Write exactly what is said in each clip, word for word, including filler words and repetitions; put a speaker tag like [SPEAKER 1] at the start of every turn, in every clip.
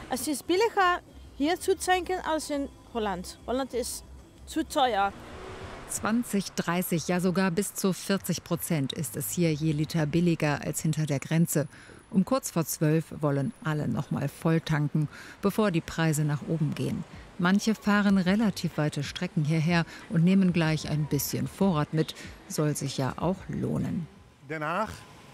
[SPEAKER 1] Es ist billiger hier zu tanken als in Holland. Holland ist zu teuer.
[SPEAKER 2] zwanzig, dreißig, ja sogar bis zu vierzig Prozent ist es hier je Liter billiger als hinter der Grenze. Um kurz vor zwölf wollen alle noch mal voll tanken, bevor die Preise nach oben gehen. Manche fahren relativ weite Strecken hierher und nehmen gleich ein bisschen Vorrat mit. Soll sich ja auch lohnen.
[SPEAKER 3] Den Haag,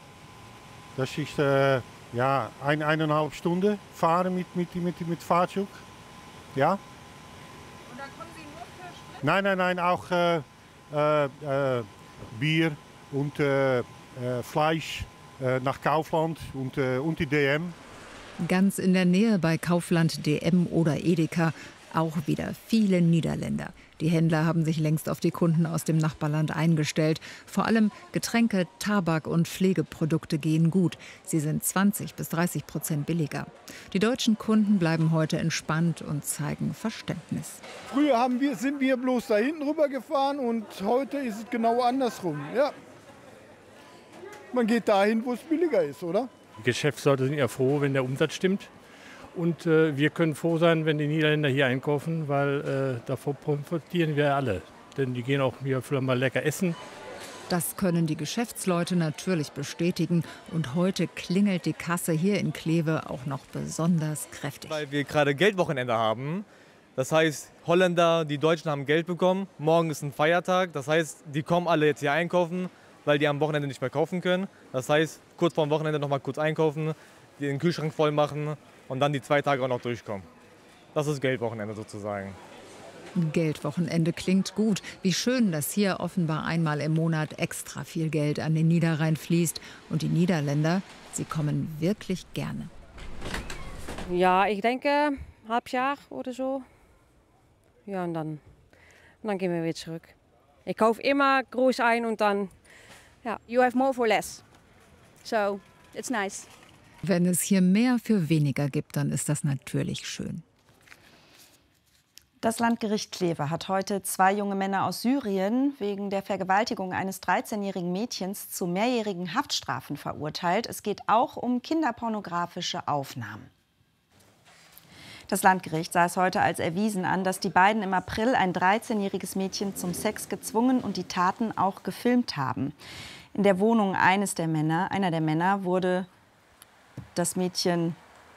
[SPEAKER 3] das ist äh, ja ein, eineinhalb Stunden fahren mit, mit, mit, mit Fahrzeug. Ja.
[SPEAKER 4] Und da kommen Sie nur für Sprit?
[SPEAKER 3] Nein, nein, nein, auch äh, äh, äh, Bier und äh, äh, Fleisch äh, nach Kaufland und, äh, und die D M.
[SPEAKER 2] Ganz in der Nähe bei Kaufland, D M oder Edeka auch wieder viele Niederländer. Die Händler haben sich längst auf die Kunden aus dem Nachbarland eingestellt. Vor allem Getränke, Tabak und Pflegeprodukte gehen gut. Sie sind zwanzig bis dreißig Prozent billiger. Die deutschen Kunden bleiben heute entspannt und zeigen Verständnis.
[SPEAKER 5] Früher haben wir, sind wir bloß da hinten rüber gefahren und heute ist es genau andersrum. Ja. Man geht dahin, wo es billiger ist, oder?
[SPEAKER 6] Die Geschäftsleute sind ja froh, wenn der Umsatz stimmt. Und äh, wir können froh sein, wenn die Niederländer hier einkaufen, weil äh, davon profitieren wir alle. Denn die gehen auch hier vielleicht mal lecker essen.
[SPEAKER 2] Das können die Geschäftsleute natürlich bestätigen. Und heute klingelt die Kasse hier in Kleve auch noch besonders kräftig.
[SPEAKER 7] Weil wir gerade Geldwochenende haben. Das heißt, Holländer, die Deutschen haben Geld bekommen. Morgen ist ein Feiertag. Das heißt, die kommen alle jetzt hier einkaufen, weil die am Wochenende nicht mehr kaufen können. Das heißt, kurz vor dem Wochenende noch mal kurz einkaufen, den Kühlschrank voll machen und dann die zwei Tage auch noch durchkommen. Das ist Geldwochenende sozusagen.
[SPEAKER 2] Geldwochenende klingt gut. Wie schön, dass hier offenbar einmal im Monat extra viel Geld an den Niederrhein fließt. Und die Niederländer, sie kommen wirklich gerne.
[SPEAKER 8] Ja, ich denke, halb Jahr oder so. Ja, und dann, und dann gehen wir wieder zurück. Ich kaufe immer groß ein und dann, ja.
[SPEAKER 9] You have more for less. So, it's nice.
[SPEAKER 2] Wenn es hier mehr für weniger gibt, dann ist das natürlich schön.
[SPEAKER 10] Das Landgericht Kleve hat heute zwei junge Männer aus Syrien wegen der Vergewaltigung eines dreizehnjährigen Mädchens zu mehrjährigen Haftstrafen verurteilt. Es geht auch um kinderpornografische Aufnahmen. Das Landgericht sah es heute als erwiesen an, dass die beiden im April ein dreizehnjähriges Mädchen zum Sex gezwungen und die Taten auch gefilmt haben. In der Wohnung eines der Männer, einer der Männer wurde das Mädchen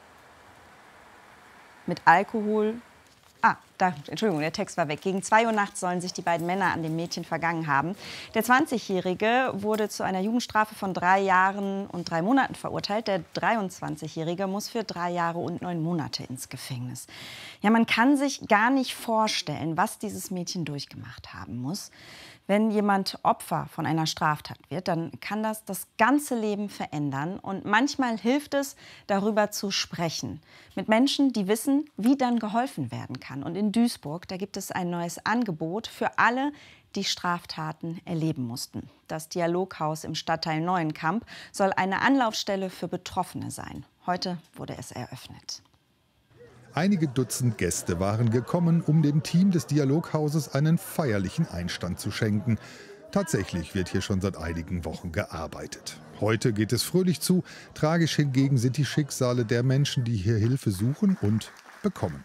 [SPEAKER 10] mit Alkohol, ah, da, Entschuldigung, der Text war weg. Gegen zwei Uhr nachts sollen sich die beiden Männer an dem Mädchen vergangen haben. Der zwanzigjährige wurde zu einer Jugendstrafe von drei Jahren und drei Monaten verurteilt. Der dreiundzwanzigjährige muss für drei Jahre und neun Monate ins Gefängnis. Ja, man kann sich gar nicht vorstellen, was dieses Mädchen durchgemacht haben muss. Wenn jemand Opfer von einer Straftat wird, dann kann das das ganze Leben verändern. Und manchmal hilft es, darüber zu sprechen. Mit Menschen, die wissen, wie dann geholfen werden kann. Und in Duisburg, da gibt es ein neues Angebot für alle, die Straftaten erleben mussten. Das Dialoghaus im Stadtteil Neuenkamp soll eine Anlaufstelle für Betroffene sein. Heute wurde es eröffnet.
[SPEAKER 11] Einige Dutzend Gäste waren gekommen, um dem Team des Dialoghauses einen feierlichen Einstand zu schenken. Tatsächlich wird hier schon seit einigen Wochen gearbeitet. Heute geht es fröhlich zu. Tragisch hingegen sind die Schicksale der Menschen, die hier Hilfe suchen und bekommen.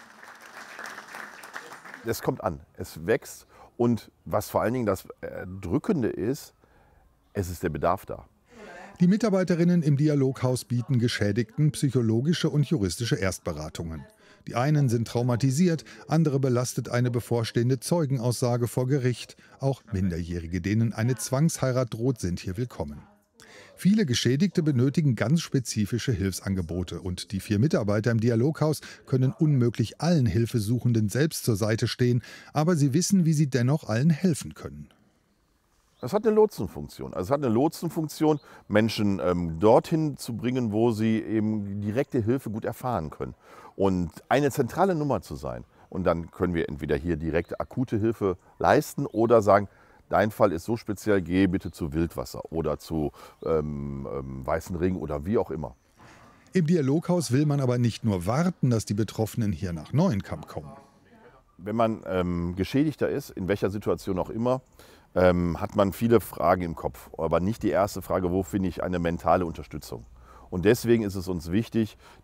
[SPEAKER 12] Es kommt an, es wächst und was vor allen Dingen das Drückende ist, es ist der Bedarf da.
[SPEAKER 11] Die Mitarbeiterinnen im Dialoghaus bieten Geschädigten psychologische und juristische Erstberatungen. Die einen sind traumatisiert, andere belastet eine bevorstehende Zeugenaussage vor Gericht. Auch Minderjährige, denen eine Zwangsheirat droht, sind hier willkommen. Viele Geschädigte benötigen ganz spezifische Hilfsangebote und die vier Mitarbeiter im Dialoghaus können unmöglich allen Hilfesuchenden selbst zur Seite stehen, aber sie wissen, wie sie dennoch allen helfen können.
[SPEAKER 12] Es hat eine Lotsenfunktion. Also es hat eine Lotsenfunktion, Menschen ähm, dorthin zu bringen, wo sie eben direkte Hilfe gut erfahren können. Und eine zentrale Nummer zu sein. Und dann können wir entweder hier direkt akute Hilfe leisten oder sagen, dein Fall ist so speziell, geh bitte zu Wildwasser oder zu ähm, ähm, Weißen Ring oder wie auch immer.
[SPEAKER 11] Im Dialoghaus will man aber nicht nur warten, dass die Betroffenen hier nach Neuenkamp kommen.
[SPEAKER 12] Wenn man ähm, Geschädigter ist, in welcher Situation auch immer, ähm, hat man viele Fragen im Kopf. Aber nicht die erste Frage, wo finde ich eine mentale Unterstützung? Und deswegen ist es uns wichtig,